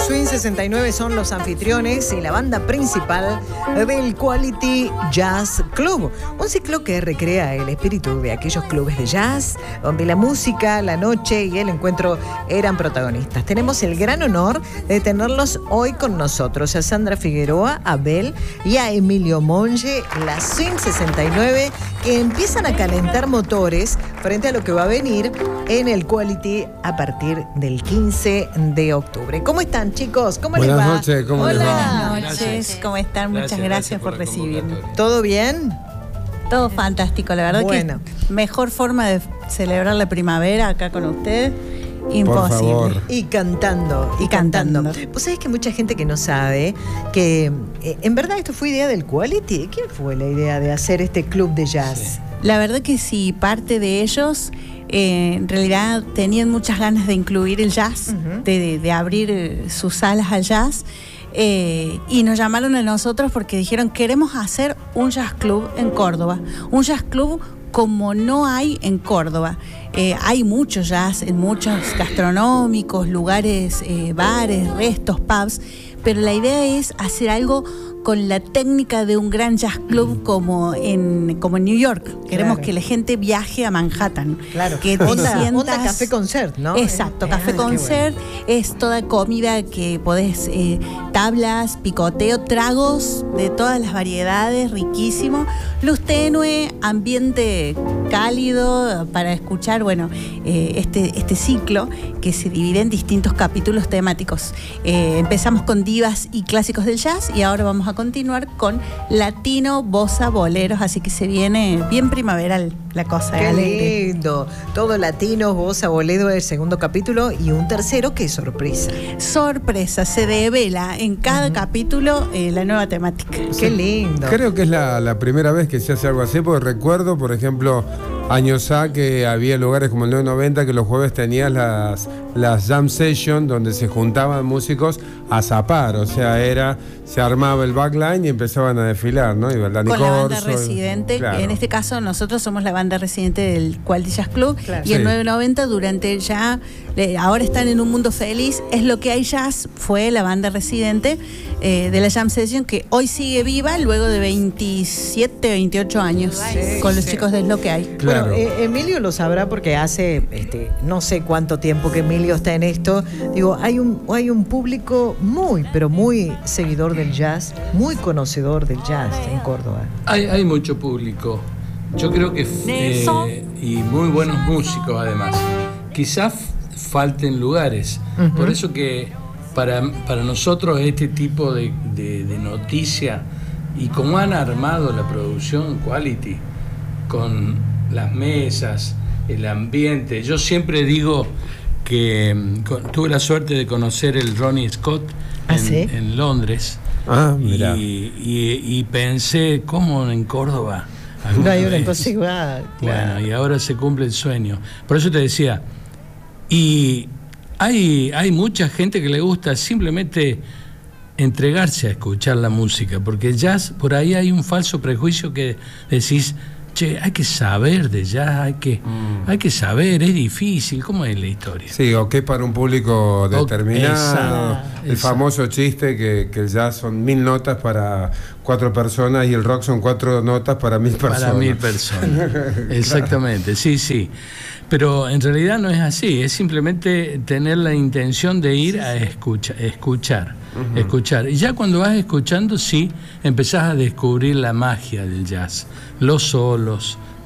Swing 69 son los anfitriones y la banda principal del Quality Jazz Club, un ciclo que recrea el espíritu de aquellos clubes de jazz donde la música, la noche y el encuentro eran protagonistas. Tenemos el gran honor de tenerlos hoy con nosotros, a Sandra Figueroa, a Abel y a Emilio Monge, la Swing 69, que empiezan a calentar motores frente a lo que va a venir en el Quality a partir del 15 de octubre. ¿Cómo están, chicos? ¿Cómo les va? Buenas noches, ¿cómo les va? Buenas noches, ¿cómo están? Muchas gracias por recibirme. ¿Todo bien? Todo fantástico, la verdad bueno. que mejor forma de celebrar la primavera acá con ustedes, imposible. Por favor. Y cantando. Pues sabés que mucha gente que no sabe que en verdad esto fue idea del Quality. ¿Quién fue la idea de hacer este club de jazz? Sí. La verdad que sí, parte de ellos en realidad tenían muchas ganas de incluir el jazz, de abrir sus salas al jazz. Y nos llamaron a nosotros porque dijeron: queremos hacer un jazz club en Córdoba, un jazz club como no hay en Córdoba. Hay mucho jazz en muchos gastronómicos, lugares, bares, restos, pubs, pero la idea es hacer algo con la técnica de un gran jazz club como en New York. Queremos que la gente viaje a Manhattan. Claro. Que te onda café concert, ¿no? Exacto, café concert. Bueno. Es toda comida que podés, tablas, picoteo, tragos de todas las variedades, riquísimo. Luz tenue, ambiente cálido para escuchar, bueno, este ciclo que se divide en distintos capítulos temáticos. Empezamos con divas y clásicos del jazz y ahora vamos a continuar con latino, bossa, boleros, así que se viene bien primaveral la cosa. Qué alegre. Lindo, todo latino, bossa, bolero, el segundo capítulo y un tercero que es sorpresa. Sorpresa, se devela en cada capítulo la nueva temática. Qué lindo. Creo que es la primera vez que se hace algo así, porque recuerdo, por ejemplo, años A que había lugares como el 990 que los jueves tenías las jam session donde se juntaban músicos a zapar, o sea, se armaba el backline y empezaban a desfilar, ¿no? Y Dani con Corso, la banda residente, claro. En este caso nosotros somos la banda residente del Quality Jazz Club, claro. Y el 990 durante ya, ahora están en un mundo feliz, es lo que hay jazz, fue la banda residente de la Jam Session que hoy sigue viva luego de 27, 28 años con los chicos de Lo que hay. Claro. Bueno, Emilio lo sabrá porque hace no sé cuánto tiempo que Emilio está en esto. Digo, hay un público muy, pero muy seguidor del jazz, muy conocedor del jazz en Córdoba. Hay mucho público. Yo creo que y muy buenos músicos además. Quizás falten lugares. Por eso que para nosotros este tipo de noticia, y como han armado la producción Quality con las mesas, el ambiente. Yo siempre digo que tuve la suerte de conocer el Ronnie Scott en Londres. Mira. Y pensé, ¿cómo en Córdoba? No hay una cosa igual. Claro. Bueno, y ahora se cumple el sueño. Por eso te decía, y hay mucha gente que le gusta simplemente entregarse a escuchar la música, porque el jazz, por ahí hay un falso prejuicio que decís: che, hay que saber de jazz, hay que saber, es difícil. ¿Cómo es la historia? Sí, o que es para un público determinado. Exacto. El famoso chiste que el jazz son 1000 notas para 4 personas y el rock son 4 notas para 1000 personas. Para 1000 personas. Exactamente, sí. Pero en realidad no es así, es simplemente tener la intención de ir a escuchar. Y ya cuando vas escuchando, sí, empezás a descubrir la magia del jazz, los solos,